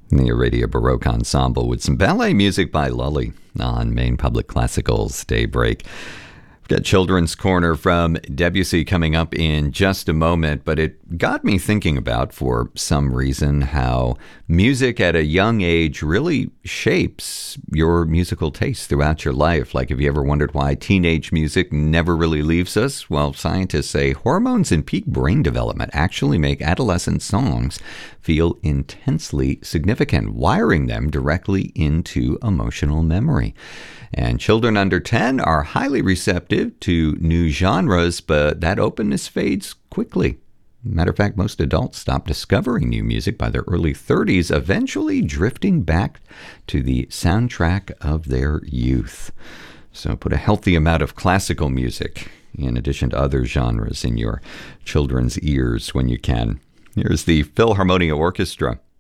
The Aradia Baroque Ensemble with some ballet music by Lully on Maine Public Classical's Daybreak. We've got Children's Corner from Debussy coming up in just a moment, but it got me thinking about, for some reason, how music at a young age really shapes your musical taste throughout your life. Like, have you ever wondered why teenage music never really leaves us? Well, scientists say hormones in peak brain development actually make adolescent songs feel intensely significant, wiring them directly into emotional memory. And children under 10 are highly receptive to new genres, but that openness fades quickly. Matter of fact, most adults stop discovering new music by their early 30s, eventually drifting back to the soundtrack of their youth. So put a healthy amount of classical music, in addition to other genres, in your children's ears when you can. Here's the Philharmonia Orchestra